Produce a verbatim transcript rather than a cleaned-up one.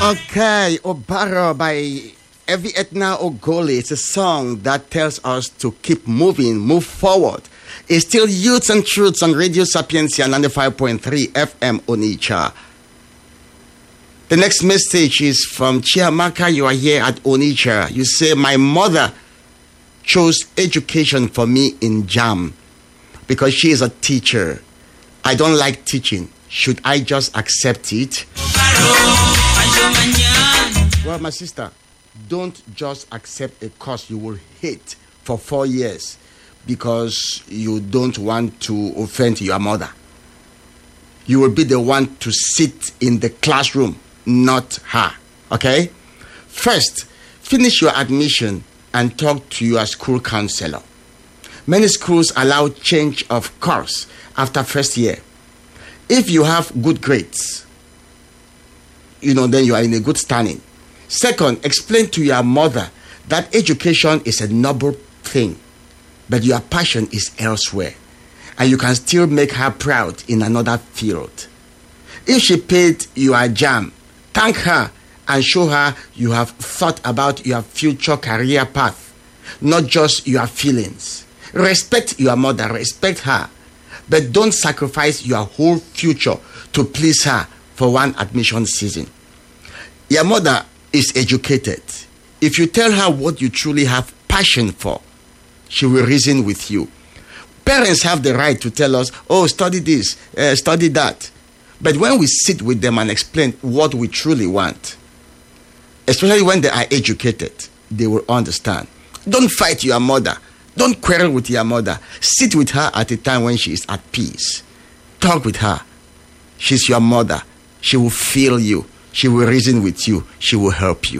Okay, Obaro by Evi Etna Ogoli. It's a song that tells us to keep moving, move forward. It's still Youths and Truths on Radio Sapiencia ninety-five point three F M Onitsha. The next message is from Chiamaka. You are here at Onitsha. You say, my mother chose education for me in JAM because she is a teacher. I don't like teaching. Should I just accept it? Well, my sister, don't just accept a course you will hate for four years because you don't want to offend your mother. You will be the one to sit in the classroom, not her. Okay? First, finish your admission and talk to your school counselor. Many schools allow change of course after first year. If you have good grades, you know, then you are in a good standing. Second, explain to your mother that education is a noble thing, but your passion is elsewhere, and you can still make her proud in another field. If she paid your JAM, thank her and show her you have thought about your future career path, not just your feelings. Respect your mother, respect her, but don't sacrifice your whole future to please her for one admission season. Your mother is educated. If you tell her what you truly have passion for, she will reason with you. Parents have the right to tell us, oh, study this, uh, study that. But when we sit with them and explain what we truly want, especially when they are educated, they will understand. Don't fight your mother. Don't quarrel with your mother. Sit with her at a time when she is at peace. Talk with her. She's your mother. She will feel you. She will reason with you. She will help you.